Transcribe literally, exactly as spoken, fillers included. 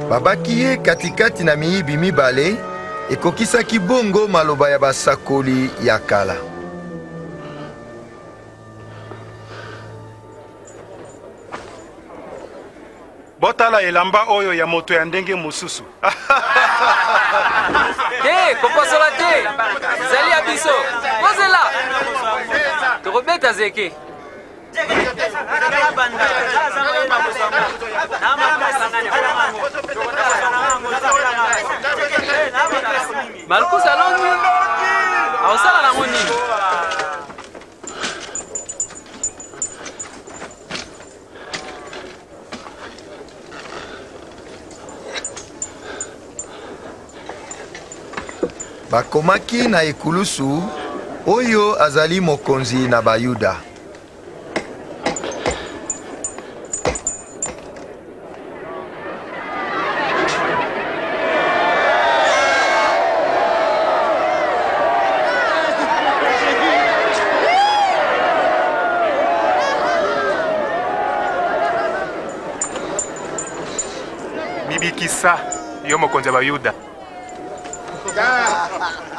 babaki ye katikati na miyibi mibale ekokisaki bongo maloba ya basakoli ya kala. Botala elamba oyo ya moto ya ndenge mosusu. Te, koposola te. Zali abiso. Pozela. Torobeta zeke. Malkus alongi. Awasala na ngoni. Bakomaki na ekulusu oyo azali mokonzi na Bayuda. Bibikisa yo mokonzi wa Bayuda.